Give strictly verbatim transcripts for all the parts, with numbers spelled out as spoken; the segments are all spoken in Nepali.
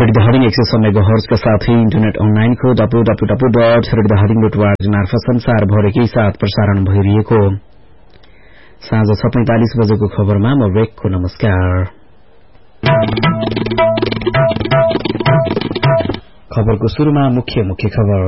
रेडियोधादिङ एक सय मेगाहर्जका साथै इन्टरनेट अनलाइनको W W W dot रेडियोधादिङ dot ORG मार्फत संसारभरिकै साथ प्रसारण भइरहेको साँझ छ पैंतालिस बजेको खबरमा म रेकको नमस्कार। खबरको शुरूमा मुख्य मुख्य खबर।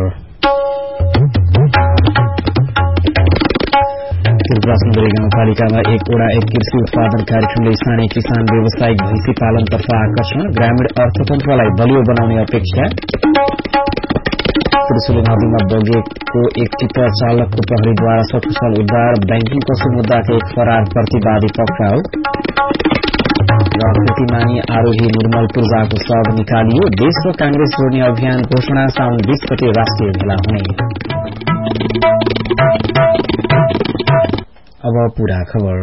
त्रिपुरा सुन्दरी गाउँपालिकामा एक ओडा एक कृषि उत्पादन कार्यक्रमले स्थानीय किसान व्यावसायिक भैंसी पालनतर्फ आकर्षण, ग्रामीण अर्थतन्त्रलाई बलियो बनाउने अपेक्षा। त्रिशुली नदीमा बगेको एक टिप्पर चालकको प्रहरीद्वारा सकुशल उद्धार, बैंकिङ कसो मुद्दाका एक फरार प्रतिवादी पक्राउ। र प्रतिमानी आरोही निर्मल पूर्जाको शव निकालियो। देश र कांग्रेस जोड्ने अभियान घोषणा, साउन बीस गते राष्ट्रिय भेला हुने। अब पूरा खबर।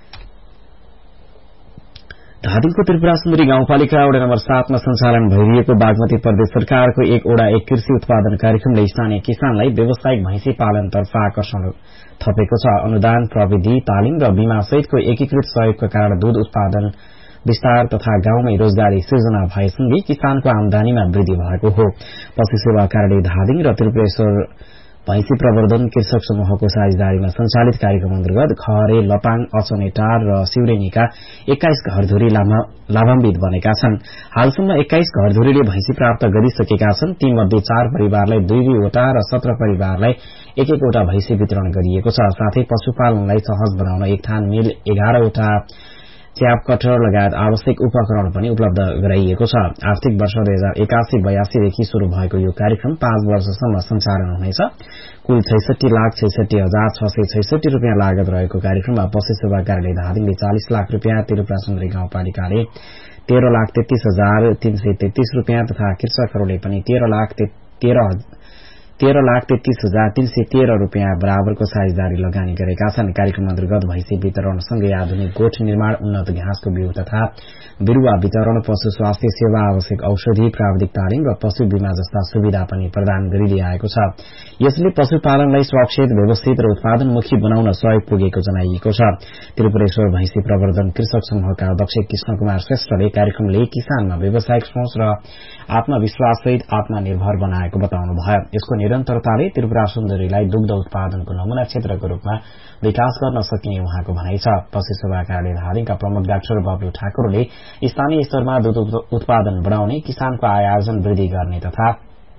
धादिङको त्रिपुरा सुन्दरी गाउँपालिका वडा नम्बर सातमा सञ्चालन भइरहेको बागमती प्रदेश सरकारको एक ओडा एक कृषि उत्पादन कार्यक्रमले स्थानीय किसानलाई व्यावसायिक भैंसी पालनतर्फ आकर्षण थपेको छ। अनुदान, प्रविधि, तालिम र बीमा सहितको एकीकृत सहयोगका कारण दूध उत्पादन विस्तार तथा गाउँमै रोजगारी सृजना भएसँगै किसानको आमदानीमा वृद्धि भएको हो। पशु सेवा कार्यालय धादिङ र त्रिपुरेश्वर भैंसी प्रवर्धन कृषक समूहको साझेदारीमा संचालित कार्यक्रम अन्तर्गत खहरे, लपाङ, अचनेटार र सिउरेनीका एक्काइस घरधुरी लाभान्वित बनेका छन्। हालसम्म एक्काइस घरधुरीले भैंसी प्राप्त गरिसकेका छन्। तीमध्ये चार परिवारलाई दुई दुईवटा र सत्र परिवारलाई एक एकवटा भैंसी वितरण गरिएको छ। साथै पशुपालनलाई सहज बनाउन एक थान मिल, एघारवटा च्याप कटर लगायत आवश्यक उपकरण पनि उपलब्ध गराइएको छ। आर्थिक वर्ष दुई हजार एकासी बयासीदेखि शुरू भएको यो कार्यक्रम पाँच वर्षसम्म सञ्चालन हुनेछ। कुल छैसठी लाख छैसठी हजार छ सय छैसठी रूपियाँ लागत रहेको कार्यक्रममा पशु सेवा कार्यालय धादिङले चालिस लाख रूपियाँ, त्रिपुरा सुन्दरी गाउँपालिकाले तेह्र लाख तेत्तीस हजार तीन सय तेत्तीस रूपियाँ तथा कृषकहरूले पनि तेह्र लाख तेह्र तेह्र लाख तेत्तीस हजार तीन सय तेह्र रूपियाँ बराबरको साझेदारी लगानी गरेका छन्। कार्यक्रम अन्तर्गत भैंसी वितरणसँगै आधुनिक गोठ निर्माण, उन्नत घाँसको बिउ तथा बिरूवा वितरण, पशु स्वास्थ्य सेवा, आवश्यक औषधि, प्राविधिक तालिम र पशु बीमा जस्ता सुविधा पनि प्रदान गरिदिएको छ। यसले पशुपालनलाई सुरक्षित, व्यवस्थित र उत्पादनमुखी बनाउन सहयोग पुगेको जनाइएको छ। त्रिपुरेश्वर भैंसी प्रवर्धन कृषक समूहका अध्यक्ष कृष्ण कुमार श्रेष्ठले कार्यक्रमले किसानमा व्यावसायिक सोच र आत्मविश्वाससहित आत्मनिर्भर बनाएको बताउनुभयो। यसको निरन्तरताले त्रिपुरा सुन्दरीलाई दुग्ध उत्पादनको नमूना क्षेत्रको रूपमा विकास गर्न सकिने उहाँको भनाइ छ। पशु सेवा कार्यालय धादिङका प्रमुख डाक्टर बब्लु ठाकुरले स्थानीय स्तरमा दूध उत्पादन बढ़ाउने, किसानको आय आर्जन वृद्धि गर्ने तथा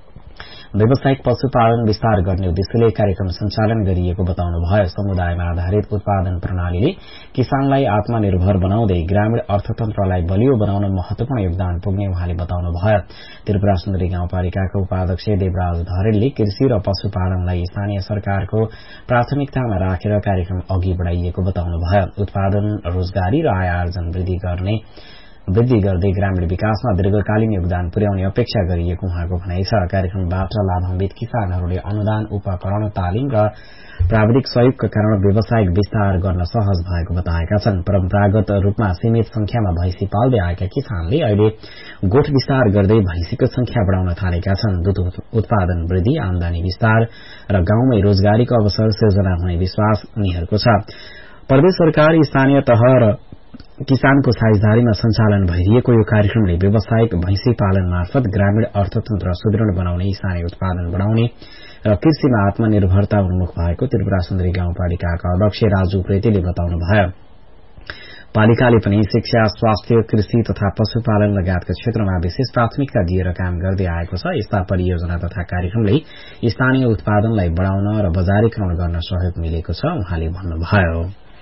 व्यावसायिक पशुपालन विस्तार गर्ने उद्देश्यले कार्यक्रम सञ्चालन गरिएको बताउनुभयो। समुदायमा आधारित उत्पादन प्रणालीले किसानलाई आत्मनिर्भर बनाउँदै ग्रामीण अर्थतन्त्रलाई बलियो बनाउन महत्वपूर्ण योगदान पुग्ने उहाँले बताउनुभयो। त्रिपुरा सुन्दरी गाउँपालिकाका उपाध्यक्ष देवराज धरेलले कृषि र पशुपालनलाई स्थानीय सरकारको प्राथमिकतामा राखेर कार्यक्रम अघि बढ़ाइएको बताउनुभयो। उत्पादन, रोजगारी र आय आर्जन वृद्धि गर्ने वृद्धि गर्दै ग्रामीण विकासमा दीर्घकालीन योगदान पुर्याउने अपेक्षा गरिएको उहाँको भनाइ छ। कार्यक्रमबाट लाभान्वित किसानहरूले अनुदान, उपकरण, तालिम र प्राविधिक सहयोगका कारण व्यावसायिक विस्तार गर्न सहज भएको बताएका छन्। परम्परागत रूपमा सीमित संख्यामा भैंसी पाल्दै आएका किसानले अहिले गोठ विस्तार गर्दै भैंसीको संख्या बढ़ाउन थालेका छन्। दूध उत्पादन वृद्धि, आमदानी विस्तार र गाउँमै रोजगारीको अवसर सृजना हुने विश्वास उनीहरूको छ। प्रदेश सरकार, स्थानीय तह र किसानको साझेदारीमा सञ्चालन भइरहेको यो कार्यक्रमले व्यावसायिक भैंसी पालन मार्फत ग्रामीण अर्थतन्त्र सुदृढ़ बनाउने, स्थानीय उत्पादन बढ़ाउने र कृषिमा आत्मनिर्भरता उन्मुख भएको त्रिपुरा सुन्दरी गाउँपालिकाका अध्यक्ष राजु प्रेतीले बताउनुभयो। पालिकाले पनि शिक्षा, स्वास्थ्य, कृषि तथा पशुपालन लगायतका क्षेत्रमा विशेष प्राथमिकता दिएर काम गर्दै आएको छ। यस्ता परियोजना तथा कार्यक्रमले स्थानीय उत्पादनलाई बढ़ाउन र बजारीकरण गर्न सहयोग मिलेको छ उहाँले भन्नुभयो।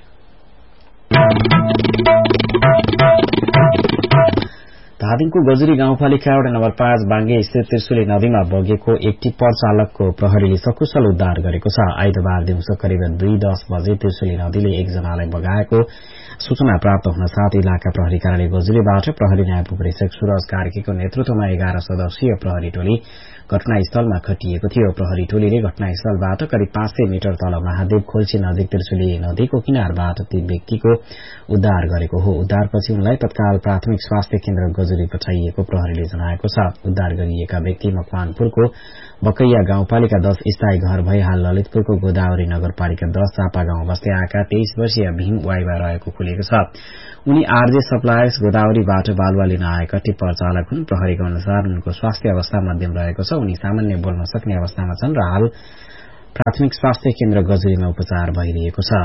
धादिङको गजुरी गाउँपालिका वडा नम्बर पाँच बाङ्गे स्थित त्रिशुली नदीमा बगेको एक टिप्पर चालकको प्रहरीले सकुशल उद्धार गरेको छ। आइतबार दिउँसो करिब दुई दस बजे त्रिशुली नदीले एकजनालाई बगाएको सूचना प्राप्त हुन साथ इलाका प्रहरी कार्यालय गजुरीबाट प्रहरी न्याय उपरीक्षक सूरज कार्कीको नेतृत्वमा एघार सदस्यीय प्रहरी टोली घटनास्थलमा खटिएको थियो। प्रहरी टोलीले घटनास्थलबाट करिब पाँच सय मिटर तल महादेव खोल्ची नजिक त्रिशुली नदीको किनारबाट ती व्यक्तिको उद्धार गरेको हो। उद्धारपछि उनलाई तत्काल प्राथमिक स्वास्थ्य केन्द्र गजुरी पठाइएको प्रहरीले जनाएको छ। उद्धार गरिएका व्यक्ति मकवानपुरको बकैया गाउँपालिका दश स्थायी घर भई हाल ललितपुरको गोदावरी नगरपालिका दश चापा गाउँ बस्दै आएका तेइस वर्षीय भीम वाइवा रहेको खुलेको छ। उनी आरजे सप्लायर्स गोदावरीबाट बालुवा लिन आएका टिप्पर चालक हुन्। प्रहरीको अनुसार उनको स्वास्थ्य अवस्था मध्यम रहेको छ। उनी सामान्य बोल्न सक्ने अवस्थामा छन् र हाल प्राथमिक स्वास्थ्य केन्द्र गजुरीमा उपचार भइरहेको छ।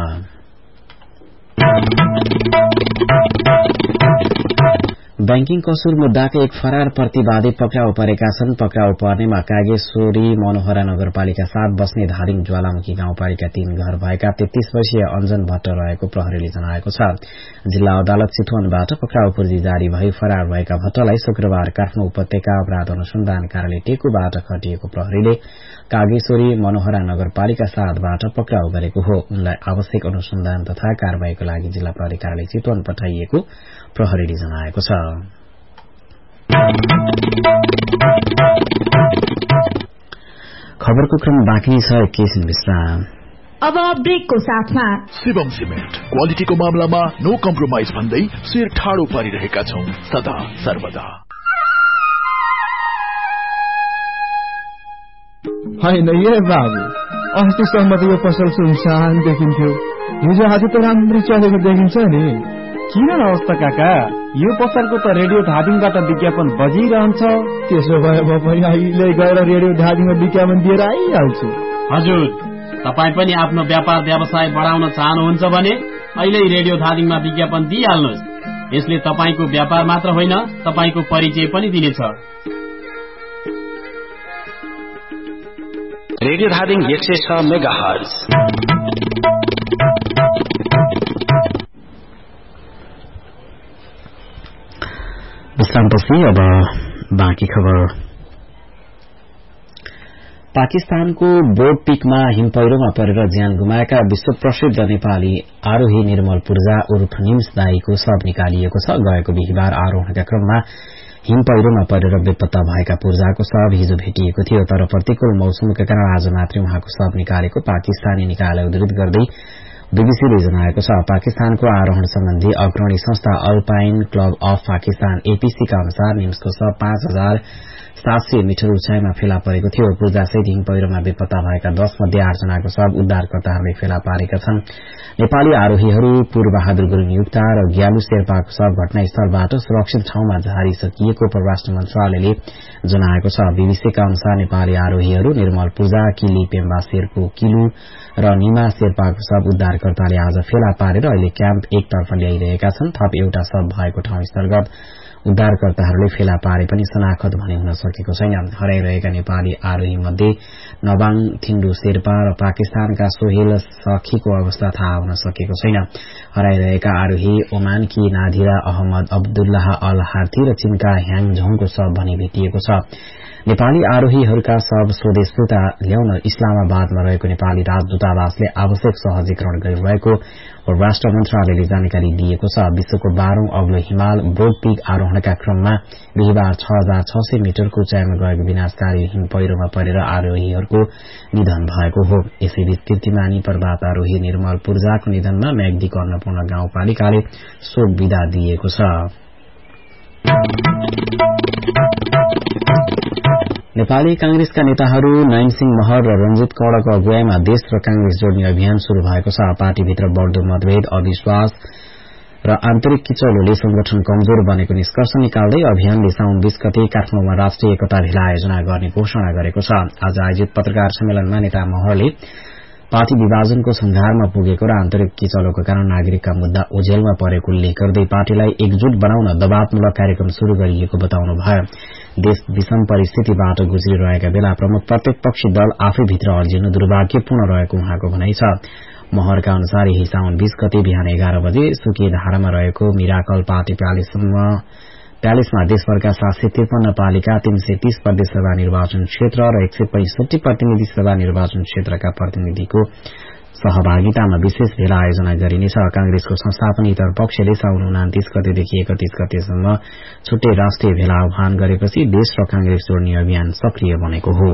बैंकिङ कसुर मुद्दाका एक फरार प्रतिवादी पक्राउ परेका छन्। पक्राउ पर्नेमा कागेश्वरी मनोहरा नगरपालिका सात बस्ने धादिङ ज्वालामुखी गाउँपालिका तीन घर भएका तेत्तीस वर्षीय अञ्जन भट्ट रहेको प्रहरीले जनाएको छ। जिल्ला अदालत चितवनबाट पक्राउ पूर्जी जारी भई फरार भएका भट्टलाई शुक्रबार काठमाडौँ उपत्यका अपराध अनुसन्धान कार्यालय टेकुबाट खटिएको प्रहरीले कागेश्वरी मनोहरा नगरपालिका सातबाट पक्राउ गरेको हो। उनलाई आवश्यक अनुसन्धान तथा कार्यवाहीको लागि जिल्ला प्रहरी कार्यालय चितवन पठाइएको प्रहरीले जनाएको छ। खबरको क्रम बाँकी छ। एकैछिन विश्राम। अब ब्रेकको साथमा शिवम सिमेन्ट क्वालिटीको मामलामा नो कम्प्रोमाइज भन्दै शिर ठाडो पारिरहेका छौं सदा सर्वदा। होइन ए बाबु, अस्तिसम्म त यो पसल सुनसान देखिन्थ्यो, हिजो आज त राम्रै चलेको देखिन्छ नि। किन अवस्था काका? यो पसलको त रेडियो धादिङबाट विज्ञापन बजिरहन्छ। त्यसो भए म पनि अहिले गएर रेडियो धादिङमा विज्ञापन दिएर आइहाल्छु। हजुर, तपाईँ पनि आफ्नो व्यापार व्यवसाय बढाउन चाहनुहुन्छ भने अहिले रेडियो धादिङमा विज्ञापन दिइहाल्नुहोस्। यसले तपाईँको व्यापार मात्र होइन, तपाईँको परिचय पनि दिनेछ। रेडियो धादिङ एक सय छ मेगा हर्ज। विश्रामपछि अब बाँकी खबर। पाकिस्तानको बोर्ड पीकमा हिमपैह्रोमा परेर ज्यान गुमाएका विश्व प्रसिद्ध नेपाली आरोही निर्मल पूर्जा उर्फ निम्स दाईको शव निकालिएको छ। गएको बिहिबार आरोहणका क्रममा हिमपैह्रोमा परेर बेपत्ता भएका पूर्जाको शव हिजो भेटिएको थियो, तर प्रतिकूल मौसमका कारण आज मात्रै उहाँको शव निकालेको पाकिस्तानी निकायलाई उद्धृत गर्दै बीबीसीले जनाएको छ। पाकिस्तानको आरोहण सम्बन्धी अग्रणी संस्था अल्पाइन क्लब अफ पाकिस्तान एपीसीका अनुसार निम्सको शव पाँच हजार सात सय मिटर उचाइमा फेला परेको थियो। पूर्जासहित हिमपैह्रोमा बेपत्ता भएका दश मध्ये आठ जनाको शव उद्धारकर्ताहरूले फेला पारेका छन्। नेपाली आरोहीहरू पूर्वबहादुर गुरूङ युक्ता र ग्यालु शेर्पाको शव घटनास्थलबाट सुरक्षित ठाउँमा झारिसकिएको परराष्ट्र मन्त्रालयले जनाएको छ। बीबीसीका अनुसार नेपाली आरोहीहरू निर्मल पूर्जा, किली पेम्बा शेर्पू किलु र निमा शेर्पाको शव उद्धारकर्ताले आज फेला पारेर अहिले क्याम्प एकतर्फ ल्याइरहेका छन्। थप एउटा शव भएको ठाउँ स्थलगत उद्धारकर्ताहरूले फेला पारे पनि शनाखत भने हुन सकेको छैन। हराइरहेका नेपाली आरोही मध्ये नबाङ थिण्डु शेर्पा र पाकिस्तानका सोहेल सखीको अवस्था थाहा हुन सकेको छैन। हराइरहेका आरोही ओमानकी नाधिरा अहमद अब्दुल्लाह अल हार्थी र चीनका ह्याङ झोङको शव भने भेटिएको छ। नेपाली आरोहीहरूका शव स्वदेश फिर्ता ल्याउन इस्लामाबादमा रहेको नेपाली राजदूतावासले आवश्यक सहजीकरण गरिरहेको परराष्ट्र मन्त्रालयले जानकारी दिएको छ। विश्वको बाह्रौं अग्लो हिमाल बोर्ड पीक आरोहणका क्रममा बिहिबार छ हजार छ सय मिटरको उचाइमा गएको विनाशकारी हिमपैह्रोमा परेर आरोहीहरूको निधन भएको हो। यसैबीच कीर्तिमानी पर्वतारोही निर्मल पूर्जाको निधनमा म्याग्दीको अन्नपूर्ण गाउँपालिकाले शोक विदा दिएको छ। नेपाली कांग्रेसका नेताहरू नयनसिंह महर र रंजित कौड़को अगुवाईमा देश र कांग्रेस जोड्ने अभियान शुरू भएको छ। पार्टीभित्र बढ़दो मतभेद, अविश्वास र आन्तरिक किचलोले संगठन कमजोर बनेको निष्कर्ष निकाल्दै अभियानले साउन बीस गते काठमाडौँमा राष्ट्रिय एकता भेला आयोजना गर्ने घोषणा गरेको छ। आज आयोजित पत्रकार सम्मेलनमा नेता महरले पार्टी विभाजनको संघारमा पुगेको र आन्तरिक किचलोको कारण नागरिकका मुद्दा ओझेलमा परेको उल्लेख गर्दै पार्टीलाई एकजुट बनाउन दबावमूलक कार्यक्रम शुरू गरिएको बताउनुभयो। देश विषम परिस्थितिबाट गुज्रिरहेका बेला प्रमुख प्रतिपक्षी दल आफैभित्र अल्झिनु दुर्भाग्यपूर्ण रहेको उहाँको भनाइ छ। महरका अनुसार यही साउन बीस गते बिहान एघार बजे सुकेधारामा रहेको मिराकल पार्टी प्यालेसमा प्यालेसमा देशभरका सात सय त्रिपन्न पालिका, तीन सय तीस प्रदेश सभा निर्वाचन क्षेत्र र एक सय पैंसठी प्रतिनिधि सभा निर्वाचन क्षेत्रका प्रतिनिधिको सहभागितामा विशेष भेला आयोजना गरिनेछ। कांग्रेसको संस्थापनेतर पक्षले साउन उनातीस गतेदेखि एकतीस गतेसम्म छुट्टै राष्ट्रिय भेला आह्वान गरेपछि देश र कांग्रेस जोड्ने अभियान सक्रिय बनेको हो।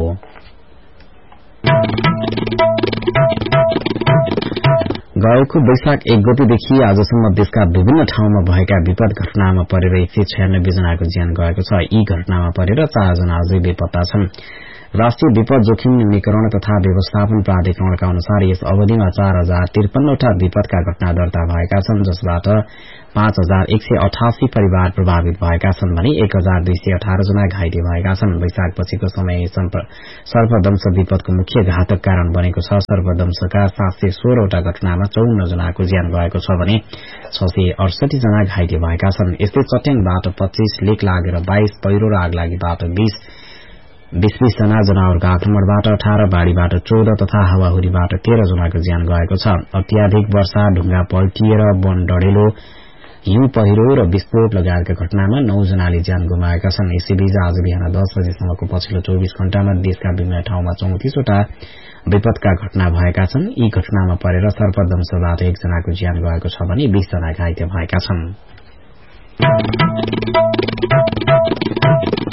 गएको वैशाख एक गतेदेखि आजसम्म देशका विभिन्न ठाउँमा भएका विपद घटनामा परेर एक सय छयानब्बे जनाको ज्यान गएको छ। यी घटनामा परेर चारजना अझै बेपत्ता छन्। राष्ट्रिय विपद जोखिम न्यूनीकरण तथा व्यवस्थापन प्राधिकरणका अनुसार यस अवधिमा चार हजार त्रिपन्नवटा विपदका घटना दर्ता भएका छन्, जसबाट पाँच हजार एक सय अठासी परिवार प्रभावित भएका छन् भने एक हजार दुई सय अठार जना घाइते भएका छन्। वैशाख पछिको समय सर्पदंश विपदको मुख्य घातक कारण बनेको छ। सर्पदंशका सात सय सोह्रवटा घटनामा चौन्न जनाको ज्यान गएको छ भने छ सय अडसठी जना घाइते भएका छन्। यस्तै चट्याङबाट पच्चीस, लेक लागेर बाइस, पहिरो र आगलागीबाट बीस, बीस बीस जना, जनावरको आक्रमणबाट अठार, बाढ़ीबाट चौध तथा हावाहुरीबाट तेह्र जनाको ज्यान गएको छ। अत्याधिक वर्षा, ढुंगा पल्टिएर वन डढेलो, हिउँ पहिरो र विस्फोट लगायतका घटनामा नौ जनाले ज्यान गुमाएका छन्। यसैबीच आज बिहान दस बजेसम्मको पछिल्लो चौविस घण्टामा देशका विभिन्न ठाउँमा चौतिसवटा विपदका घटना भएका छन्। यी घटनामा परेर सर्पदंशबाट एकजनाको ज्यान गएको छ भने बीस जना घाइते भएका छन्।